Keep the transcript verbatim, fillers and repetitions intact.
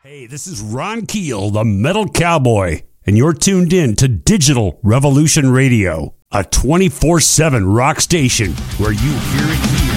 Hey, this is Ron Keel, the Metal Cowboy, and you're tuned in to Digital Revolution Radio, a twenty-four seven rock station where you hear it here.